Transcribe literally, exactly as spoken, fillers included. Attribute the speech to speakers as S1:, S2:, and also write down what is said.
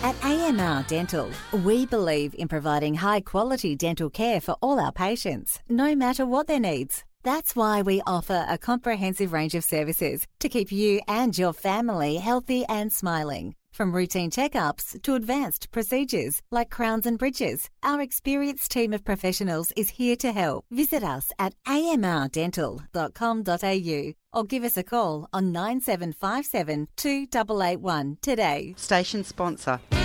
S1: At A M R Dental, we believe in providing high-quality dental care for all our patients, no matter what their needs. That's why we offer a comprehensive range of services to keep you and your family healthy and smiling. From routine checkups to advanced procedures like crowns and bridges, our experienced team of professionals is here to help. Visit us at a m r dental dot com dot a u or give us a call on nine seven five seven two eight eight one today.
S2: Station sponsor.